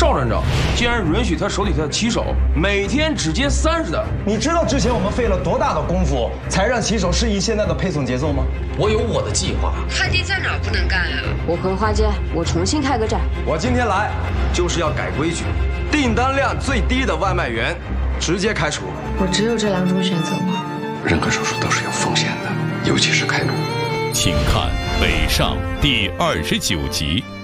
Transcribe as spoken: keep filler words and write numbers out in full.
邵站长竟然允许他手底下的骑手每天只接三十单。 你知道之前我们费了多大的功夫才让骑手适应现在的配送节奏吗？ 我有我的计划。 快递在哪儿不能干啊？ 我回花街，我重新开个站。 我今天来就是要改规矩，订单量最低的外卖员直接开除。 我只有这两种选择吗？ 任何手术都是有风险的，尤其是开颅。 请看《北上》第二十九集。